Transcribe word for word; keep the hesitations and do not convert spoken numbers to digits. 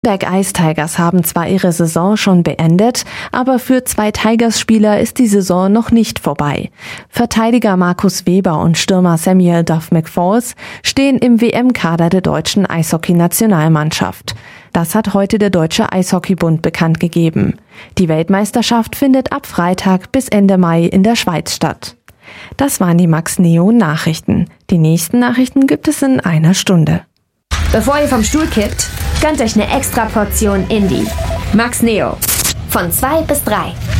Berg Ice Tigers haben zwar ihre Saison schon beendet, aber für zwei Tigers-Spieler ist die Saison noch nicht vorbei. Verteidiger Markus Weber und Stürmer Samuel Duff McFalls stehen im W M-Kader der deutschen Eishockey-Nationalmannschaft. Das hat heute der Deutsche Eishockeybund bekannt gegeben. Die Weltmeisterschaft findet ab Freitag bis Ende Mai in der Schweiz statt. Das waren die Max Neo Nachrichten. Die nächsten Nachrichten gibt es in einer Stunde. Bevor ihr vom Stuhl kippt, gönnt euch eine extra Portion Indie. Max Neo. Von zwei bis drei.